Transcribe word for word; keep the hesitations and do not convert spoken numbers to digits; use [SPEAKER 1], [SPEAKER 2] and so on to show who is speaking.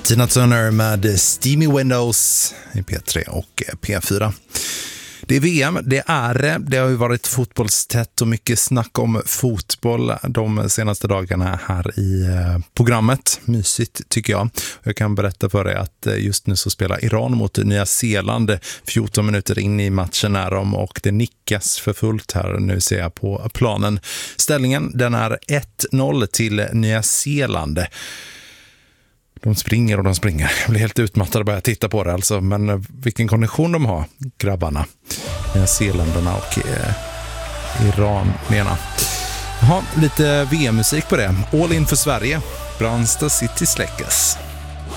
[SPEAKER 1] Tina Turner med Steamy Windows i P tre och P fyra. Det är V M, det är det. Det har ju varit fotbollstätt och mycket snack om fotboll de senaste dagarna här i programmet. Mysigt tycker jag. Jag kan berätta för dig att just nu så spelar Iran mot Nya Zeeland. fjorton minuter in i matchen är de och det nickas för fullt här. Nu ser jag på planen. Ställningen den är ett noll till Nya Zeeland. De springer och de springer. Jag blir helt utmattad att börja titta på det alltså. Men vilken kondition de har, grabbarna. Nya Zeeländerna och eh, Iranierna. Jaha, lite V M-musik på det. All in för Sverige. Brandsta City släckas.